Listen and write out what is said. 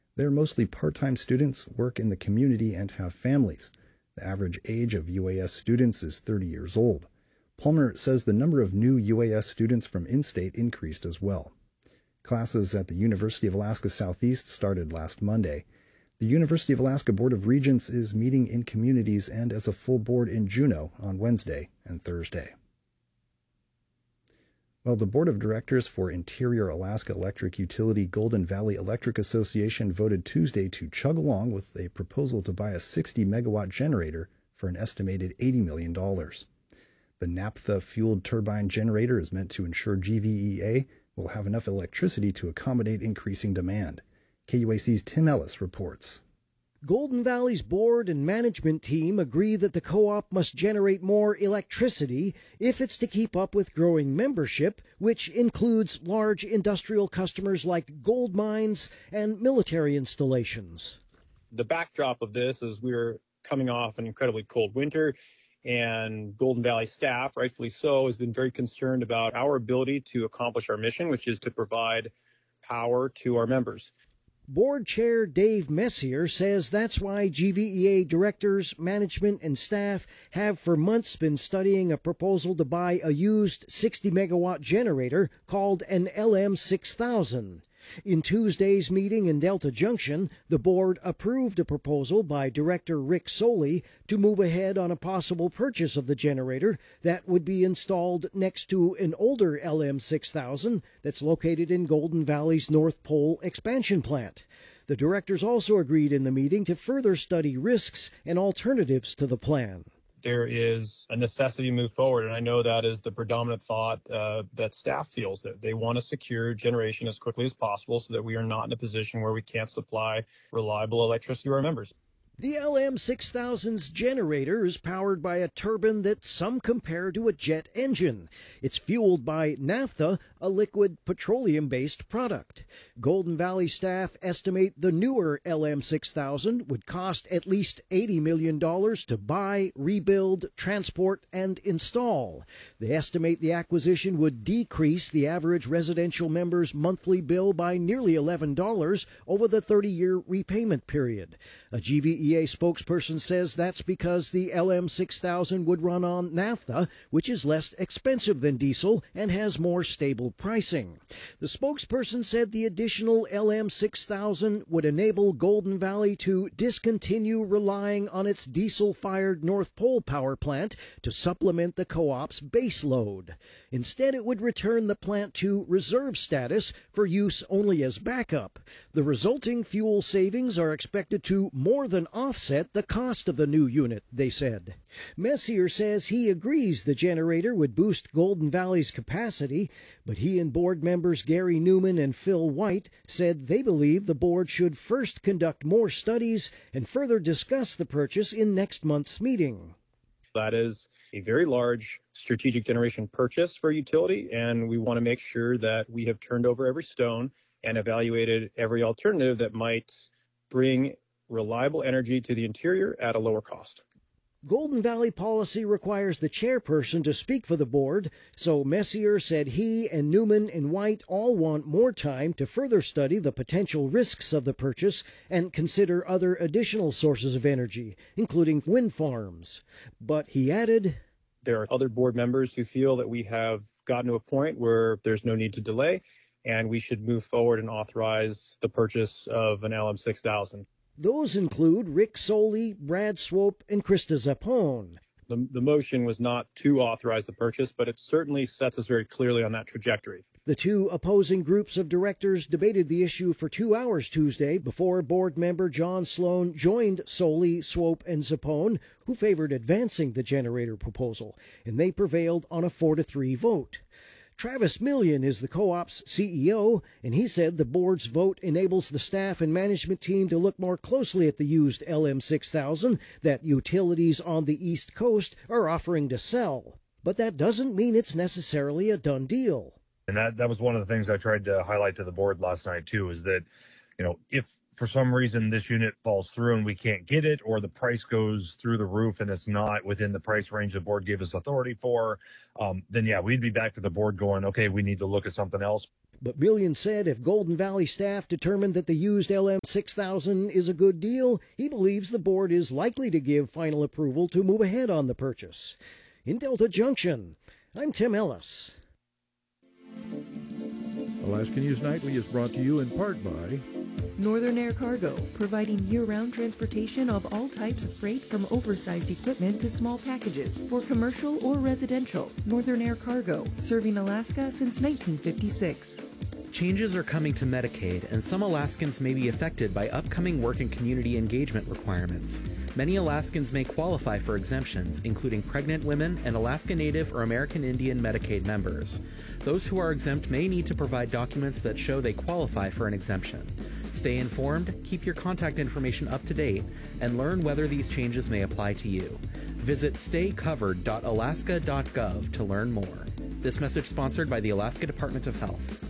They're mostly part-time students, work in the community, and have families. The average age of UAS students is 30 years old. Palmer says the number of new UAS students from in-state increased as well. Classes at the University of Alaska Southeast started last Monday. The University of Alaska Board of Regents is meeting in communities and as a full board in Juneau on Wednesday and Thursday. Well, the Board of Directors for Interior Alaska Electric Utility Golden Valley Electric Association voted Tuesday to chug along with a proposal to buy a 60-megawatt generator for an estimated $80 million. The naphtha-fueled turbine generator is meant to ensure GVEA will have enough electricity to accommodate increasing demand. KUAC's Tim Ellis reports. Golden Valley's board and management team agree that the co-op must generate more electricity if it's to keep up with growing membership, which includes large industrial customers like gold mines and military installations. The backdrop of this is we're coming off an incredibly cold winter, and Golden Valley staff, rightfully so, has been very concerned about our ability to accomplish our mission, which is to provide power to our members. Board Chair Dave Messier says that's why GVEA directors, management, and staff have for months been studying a proposal to buy a used 60-megawatt generator called an LM6000. In Tuesday's meeting in Delta Junction, the board approved a proposal by Director Rick Soley to move ahead on a possible purchase of the generator that would be installed next to an older LM6000 that's located in Golden Valley's North Pole expansion plant. The directors also agreed in the meeting to further study risks and alternatives to the plan. There is a necessity to move forward, and I know that is the predominant thought that staff feels, that they want to secure generation as quickly as possible so that we are not in a position where we can't supply reliable electricity to our members. The LM6000's generator is powered by a turbine that some compare to a jet engine. It's fueled by naphtha, a liquid petroleum-based product. Golden Valley staff estimate the newer LM6000 would cost at least $80 million to buy, rebuild, transport, and install. They estimate the acquisition would decrease the average residential member's monthly bill by nearly $11 over the 30-year repayment period. A GVEA spokesperson says that's because the LM6000 would run on naphtha, which is less expensive than diesel and has more stable pricing. The spokesperson said the additional LM6000 would enable Golden Valley to discontinue relying on its diesel-fired North Pole power plant to supplement the co-op's base load. Instead, it would return the plant to reserve status for use only as backup. The resulting fuel savings are expected to more than offset the cost of the new unit, they said. Messier says he agrees the generator would boost Golden Valley's capacity, but he and board members Gary Newman and Phil White said they believe the board should first conduct more studies and further discuss the purchase in next month's meeting. That is a very large strategic generation purchase for utility, and we want to make sure that we have turned over every stone and evaluated every alternative that might bring reliable energy to the interior at a lower cost. Golden Valley policy requires the chairperson to speak for the board, so Messier said he and Newman and White all want more time to further study the potential risks of the purchase and consider other additional sources of energy, including wind farms. But he added, there are other board members who feel that we have gotten to a point where there's no need to delay, and we should move forward and authorize the purchase of an LM6000. Those include Rick Soley, Brad Swope, and Krista Zappone. The motion was not to authorize the purchase, but it certainly sets us very clearly on that trajectory. The two opposing groups of directors debated the issue for 2 hours Tuesday before board member John Sloan joined Soley, Swope, and Zappone, who favored advancing the generator proposal, and they prevailed on a 4-3 vote. Travis Millian is the co-op's CEO, and he said the board's vote enables the staff and management team to look more closely at the used LM6000 that utilities on the East Coast are offering to sell. But that doesn't mean it's necessarily a done deal. And that was one of the things I tried to highlight to the board last night, too, is that, if for some reason this unit falls through and we can't get it, or the price goes through the roof and it's not within the price range the board gave us authority for, then, yeah, we'd be back to the board going, okay, we need to look at something else. But Millian said if Golden Valley staff determined that the used LM6000 is a good deal, he believes the board is likely to give final approval to move ahead on the purchase. In Delta Junction, I'm Tim Ellis. Alaska News Nightly is brought to you in part by Northern Air Cargo, providing year-round transportation of all types of freight from oversized equipment to small packages for commercial or residential. Northern Air Cargo, serving Alaska since 1956. Changes are coming to Medicaid, and some Alaskans may be affected by upcoming work and community engagement requirements. Many Alaskans may qualify for exemptions, including pregnant women and Alaska Native or American Indian Medicaid members. Those who are exempt may need to provide documents that show they qualify for an exemption. Stay informed, keep your contact information up to date, and learn whether these changes may apply to you. Visit staycovered.alaska.gov to learn more. This message sponsored by the Alaska Department of Health.